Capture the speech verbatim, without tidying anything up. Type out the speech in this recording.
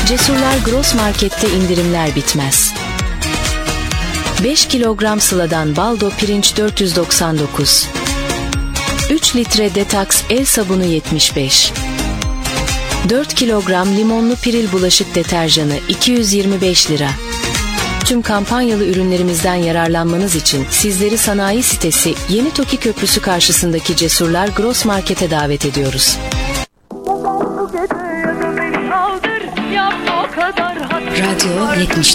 Cesurlar Gross Market'te indirimler bitmez. beş kilogram Sıla'dan baldo pirinç dört yüz doksan dokuz. üç litre Detox el sabunu yetmiş beş. dört kilogram limonlu Piril bulaşık deterjanı iki yüz yirmi beş lira. Tüm kampanyalı ürünlerimizden yararlanmanız için sizleri sanayi sitesi Yeni Toki Köprüsü karşısındaki Cesurlar Gross Market'e davet ediyoruz. Radyo yetmiş